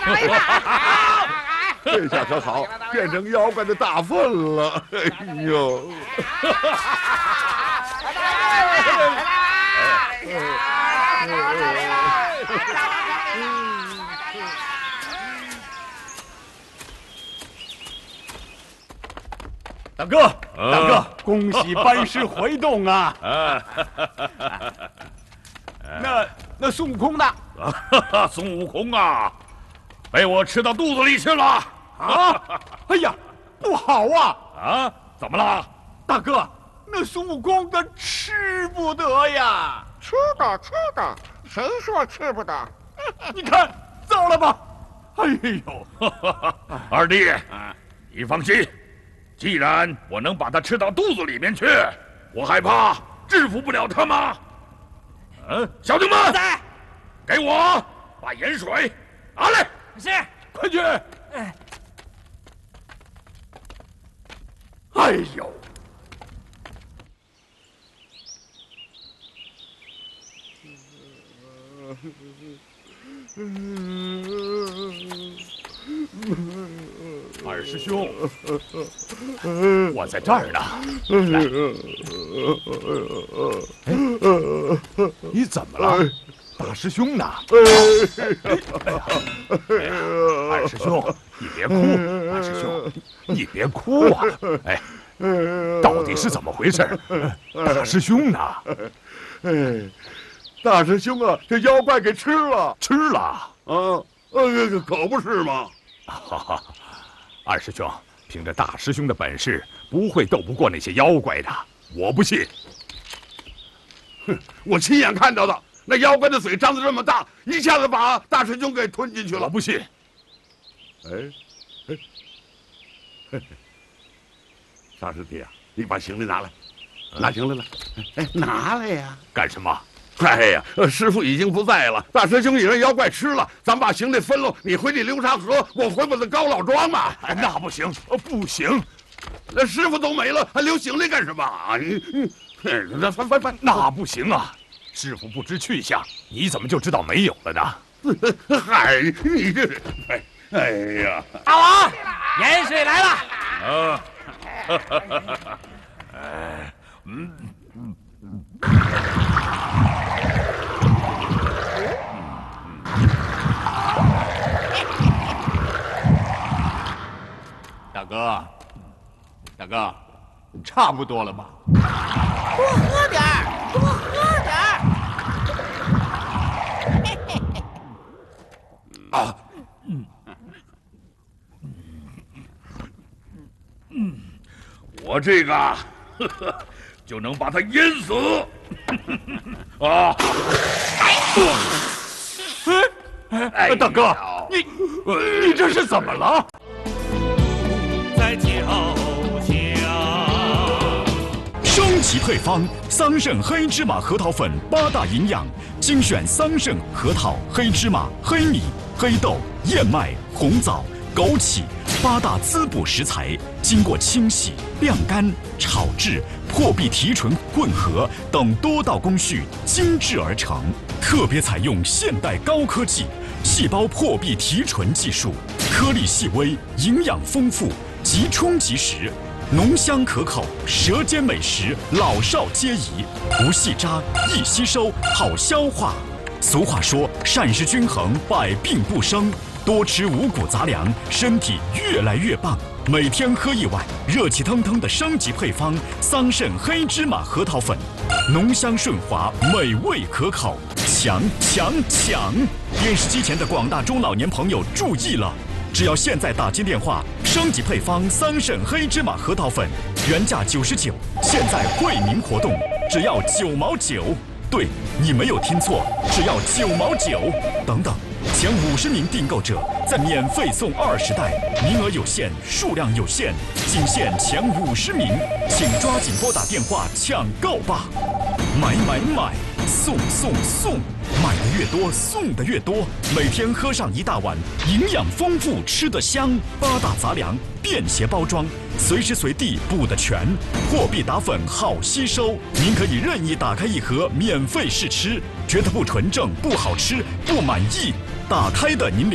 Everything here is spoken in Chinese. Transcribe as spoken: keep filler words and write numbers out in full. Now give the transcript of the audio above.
这下可好，变成妖怪的大粪了。哎呦！ 大哥，大哥，恭喜班师回洞啊！那那孙悟空呢？ 孙悟空啊，被我吃到肚子里去了。 啊！哎呀，不好啊！ 啊，怎么了？ 大哥，那孙悟空他吃不得呀！ 吃的，吃的，谁说吃不得？ 你看，糟了吧？哎呦， 二弟，你放心。既然我能把他吃到肚子里面去，我害怕制服不了他吗？嗯，小弟们， 在， 给我把盐水拿来。 是， 快去！哎呦！二师兄，我在这儿呢。来，你怎么了？大师兄呢？哎呀，二师兄，你别哭，二师兄，你别哭啊！哎，到底是怎么回事？大师兄呢？ 哎，大师兄啊，这妖怪给吃了， 吃了啊！呃，可不是嘛。 哈哈，二师兄，凭着大师兄的本事，不会斗不过那些妖怪的，我不信。 哼，我亲眼看到的，那妖怪的嘴张得这么大，一下子把大师兄给吞进去了。 我不信。 哎，哎，嘿嘿，大师弟啊，你把行李拿来，拿行李来。哎，拿来呀！ 干什么？ 哎呀，师傅已经不在了，大师兄也让妖怪吃了，咱把行李分了，你回你流沙河，我回我的高老庄嘛。 哎，那不行，不行， 那师傅都没了，还留行李干什么啊？你你，那翻翻翻， 那不行啊！师傅不知去向，你怎么就知道没有了呢？ 嗨，你这，哎哎呀， 大王，盐水来了。 啊，哎，嗯嗯。 大哥，大哥，差不多了吧？ 多喝点儿，多喝点儿。 啊， 嗯嗯，我这个呵呵就能把他淹死。啊！ 哎，大哥，你你这是怎么了？ 在脚下。升级配方：桑葚黑芝麻核桃粉，八大营养，精选桑葚、核桃、黑芝麻、黑米、黑豆、燕麦、红枣、枸杞八大滋补食材，经过清洗、晾干、炒制、破壁提纯混合等多道工序精制而成，特别采用现代高科技细胞破壁提纯技术，颗粒细微，营养丰富，即冲即食，浓香可口，舌尖美食，老少皆宜，不细渣，易吸收，好消化。俗话说，膳食均衡，百病不生。多吃五谷杂粮，身体越来越棒。每天喝一碗热气腾腾的升级配方桑葚黑芝麻核桃粉，浓香顺滑，美味可口，强强强！电视机前的广大中老年朋友注意了，只要现在打进电话，升级配方桑葚黑芝麻核桃粉原价九十九，现在惠民活动只要九毛九。对，你没有听错，只要九毛九。等等。前五十名订购者再免费送二十袋，名额有限，数量有限，仅限前五十名，请抓紧拨打电话抢购吧！买买买，送送送，买的越多，送的越多，每天喝上一大碗，营养丰富，吃得香。八大杂粮，便携包装，随时随地补得全，货币打粉好吸收，您可以任意打开一盒免费试吃，觉得不纯正、不好吃、不满意。打开的您留。